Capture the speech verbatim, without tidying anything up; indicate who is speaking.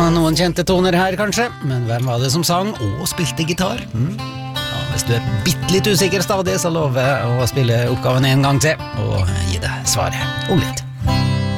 Speaker 1: noen kjente toner her kanskje, men hvem var det som sang og spilte gitar? Mm? Ja, hvis du er bittelitt usikker stadig, så lover jeg å spille oppgaven en gang til og gi deg svaret om litt.